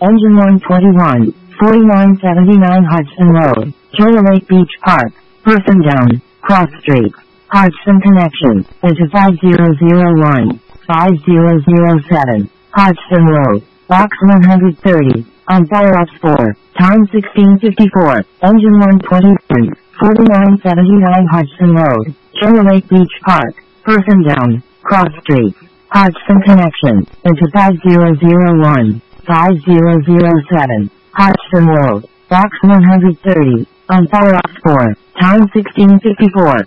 Engine 121, 4979 Hudson Road, Turtle Lake Beach Park, Earthendown, Cross Street, Hodgson Connection, into 5001, 5007, Hodgson Road, Box 130, on fire ops 4, time 1654, Engine 121, 4979 Hodgson Road, Turtle Lake Beach Park, Earthendown, Cross Street, Hodgson Connection, into 5001, 5007, Hodgson Road, Box 130, on fire ops 4, time 1654.